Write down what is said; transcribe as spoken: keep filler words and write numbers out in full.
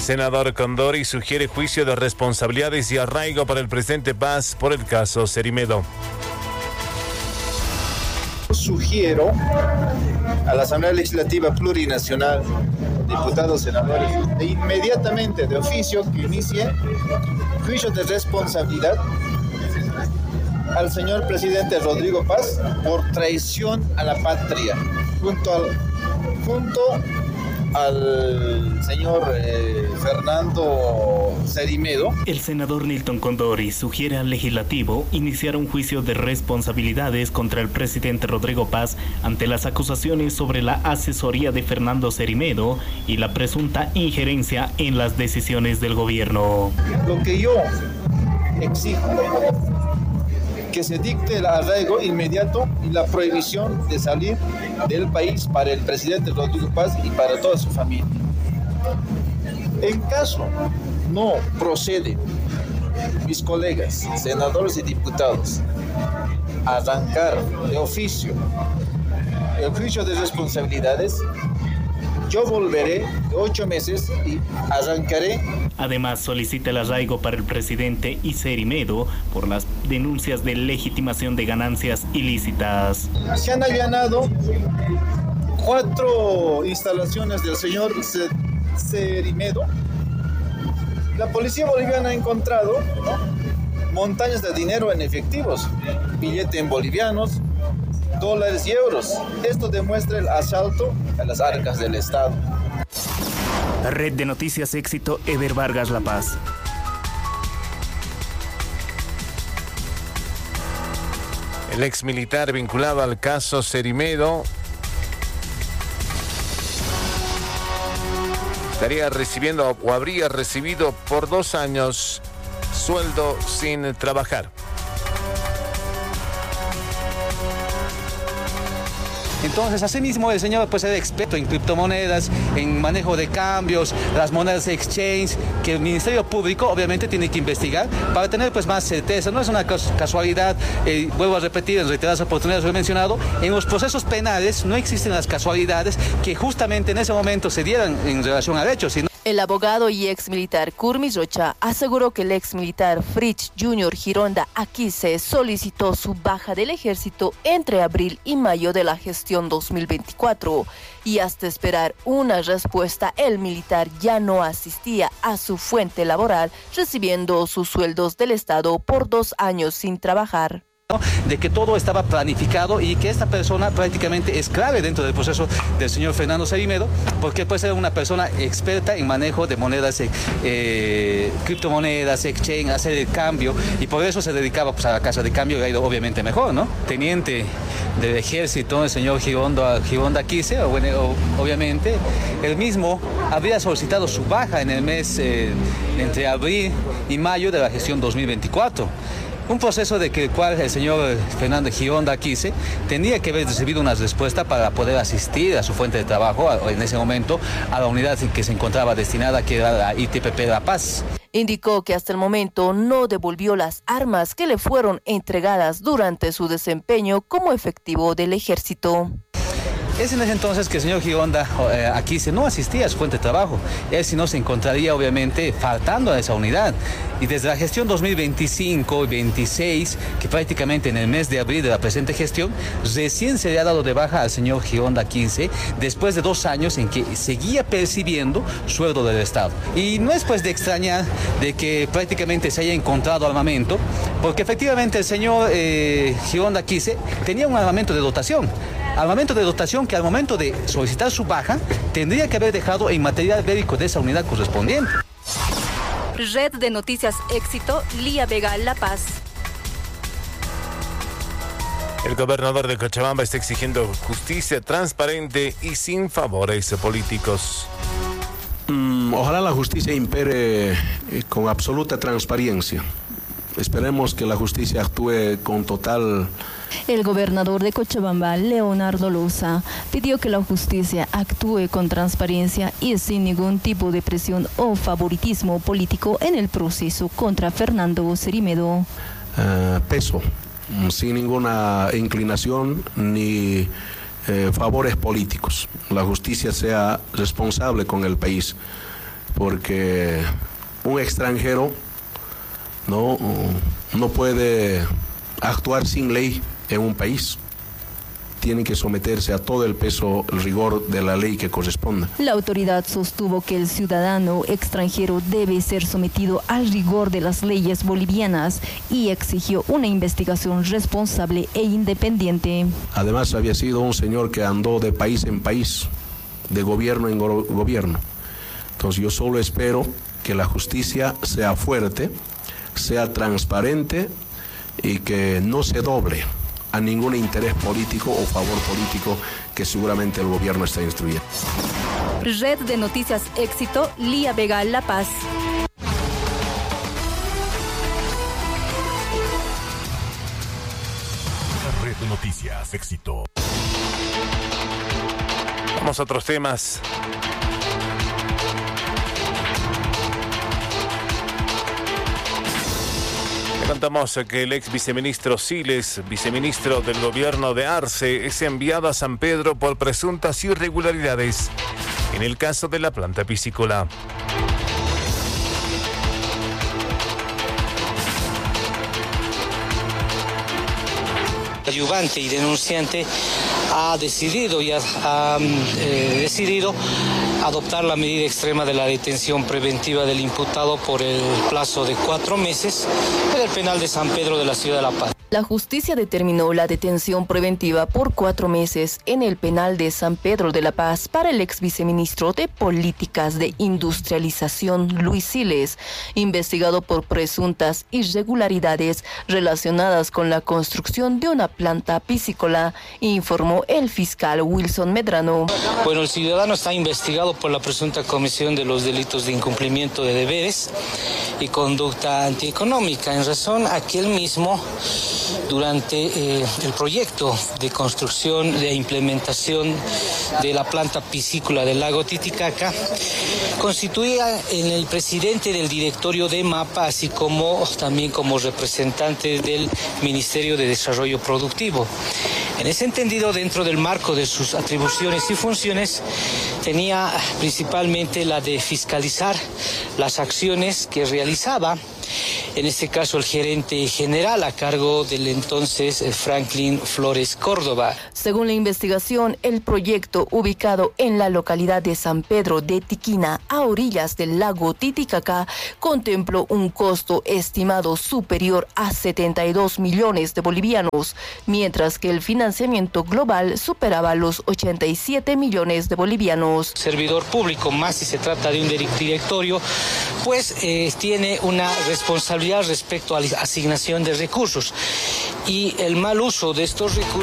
senador Condori sugiere juicio de responsabilidades y arraigo para el presidente Paz por el caso Cerimedo. Sugiero a la Asamblea Legislativa Plurinacional, diputados, senadores, de inmediatamente, de oficio, que inicie juicio de responsabilidad al señor presidente Rodrigo Paz por traición a la patria, junto al, junto al señor eh, Fernando Cerimedo. El senador Nilton Condori sugiere al legislativo iniciar un juicio de responsabilidades contra el presidente Rodrigo Paz ante las acusaciones sobre la asesoría de Fernando Cerimedo y la presunta injerencia en las decisiones del gobierno. Lo que yo exijo, que se dicte el arraigo inmediato y la prohibición de salir del país para el presidente Rodrigo Paz y para toda su familia. En caso no procede, mis colegas, senadores y diputados, a arrancar de oficio el juicio de responsabilidades, yo volveré de ocho meses y arrancaré. Además, solicita el arraigo para el presidente y Cerimedo por las denuncias de legitimación de ganancias ilícitas. Se han allanado cuatro instalaciones del señor Cerimedo. La policía boliviana ha encontrado, ¿no?, montañas de dinero en efectivos, billetes en bolivianos, dólares y euros. Esto demuestra el asalto a las arcas del Estado. Red de Noticias Éxito, Eber Vargas, La Paz. El ex militar vinculado al caso Cerimedo estaría recibiendo o habría recibido por dos años sueldo sin trabajar. Entonces, asimismo, el señor pues era experto en criptomonedas, en manejo de cambios, las monedas de exchange, que el Ministerio Público obviamente tiene que investigar para tener pues más certeza. No es una casualidad, eh, vuelvo a repetir en reiteradas oportunidades, lo he mencionado, en los procesos penales no existen las casualidades que justamente en ese momento se dieran en relación al hecho, sino... El abogado y ex militar Kurmis Rocha aseguró que el ex militar Fritz Junior Gironda Aquise solicitó su baja del ejército entre abril y mayo de la gestión dos mil veinticuatro y hasta esperar una respuesta el militar ya no asistía a su fuente laboral, recibiendo sus sueldos del Estado por dos años sin trabajar. De que todo estaba planificado y que esta persona prácticamente es clave dentro del proceso del señor Fernando Cerimedo, porque puede ser una persona experta en manejo de monedas, eh, criptomonedas, exchange, hacer el cambio, y por eso se dedicaba pues, a la casa de cambio y ha ido obviamente mejor, ¿no? Teniente del ejército, el señor Gironda, Gironda Aquise, bueno, obviamente, él mismo habría solicitado su baja en el mes eh, entre abril y mayo de la gestión dos mil veinticuatro. Un proceso de que el cual el señor Fernando Gironda Aquise tendría que haber recibido una respuesta para poder asistir a su fuente de trabajo en ese momento a la unidad en que se encontraba destinada, que era la I T P P La Paz. Indicó que hasta el momento no devolvió las armas que le fueron entregadas durante su desempeño como efectivo del ejército. Es en ese entonces que el señor Gironda eh, Aquise no asistía a su fuente de trabajo. Él si no se encontraría obviamente faltando a esa unidad. Y desde la gestión dos mil veinticinco y veintiséis, que prácticamente en el mes de abril de la presente gestión, recién se le ha dado de baja al señor Gironda Aquise después de dos años en que seguía percibiendo sueldo del Estado. Y no es pues de extrañar de que prácticamente se haya encontrado armamento, porque efectivamente el señor eh, Gironda Aquise tenía un armamento de dotación. Armamento de dotación que al momento de solicitar su baja tendría que haber dejado en material bélico de esa unidad correspondiente. Red de Noticias Éxito, Lía Vega, La Paz. El gobernador de Cochabamba está exigiendo justicia transparente y sin favores políticos. Mm, ojalá la justicia impere eh, con absoluta transparencia. Esperemos que la justicia actúe con total... El gobernador de Cochabamba, Leonardo Loza, pidió que la justicia actúe con transparencia y sin ningún tipo de presión o favoritismo político en el proceso contra Fernando Cerimedo. Uh, peso, sin ninguna inclinación ni eh, favores políticos. La justicia sea responsable con el país. porque un extranjero no, no puede actuar sin ley en un país. Tienen que someterse a todo el peso, el rigor de la ley que corresponda. La autoridad sostuvo que el ciudadano extranjero debe ser sometido al rigor de las leyes bolivianas y exigió una investigación responsable e independiente. Además, había sido un señor que andó de país en país, de gobierno en go- gobierno. Entonces yo solo espero que la justicia sea fuerte, sea transparente y que no se doble a ningún interés político o favor político que seguramente el gobierno está instruyendo. Red de Noticias Éxito, Lía Vega, La Paz. Red de Noticias Éxito. Vamos a otros temas. Contamos que el ex viceministro Siles, viceministro del gobierno de Arce, es enviado a San Pedro por presuntas irregularidades en el caso de la planta piscícola. Ayudante y denunciante ha decidido y ha, ha eh, decidido adoptar la medida extrema de la detención preventiva del imputado por el plazo de cuatro meses en el penal de San Pedro de la ciudad de La Paz. La justicia determinó la detención preventiva por cuatro meses en el penal de San Pedro de la Paz para el ex viceministro de Políticas de Industrialización, Luis Siles, investigado por presuntas irregularidades relacionadas con la construcción de una planta piscícola, informó el fiscal Wilson Medrano. Bueno, el ciudadano está investigado por la presunta comisión de los delitos de incumplimiento de deberes y conducta antieconómica, en razón a que él mismo, durante eh, el proyecto de construcción e implementación de la planta piscícola del lago Titicaca, constituía en el presidente del directorio de MAPA, así como también como representante del Ministerio de Desarrollo Productivo. En ese entendido, dentro del marco de sus atribuciones y funciones, tenía principalmente la de fiscalizar las acciones que realizaba, en este caso el gerente general a cargo del entonces Franklin Flores Córdoba. Según la investigación, el proyecto ubicado en la localidad de San Pedro de Tiquina, a orillas del lago Titicaca, contempló un costo estimado superior a setenta y dos millones de bolivianos, mientras que el financiamiento global superaba los ochenta y siete millones de bolivianos. Servidor público, más si se trata de un directorio, pues eh, tiene una responsabilidad respecto a la asignación de recursos y el mal uso de estos recursos